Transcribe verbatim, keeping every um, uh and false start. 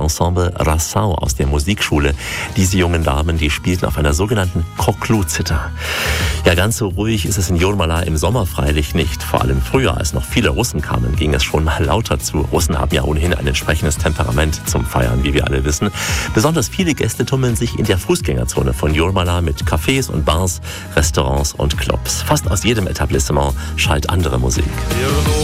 Ensemble Rassau aus der Musikschule. Diese jungen Damen, die spielten auf einer sogenannten Koklu-Zither. Ja, ganz so ruhig ist es in Jurmala im Sommer freilich nicht. Vor allem früher, als noch viele Russen kamen, ging es schon mal lauter zu. Russen haben ja ohnehin ein entsprechendes Temperament zum Feiern, wie wir alle wissen. Besonders viele Gäste tummeln sich in der Fußgängerzone von Jurmala mit Cafés und Bars, Restaurants und Clubs. Fast aus jedem Etablissement schallt andere Musik.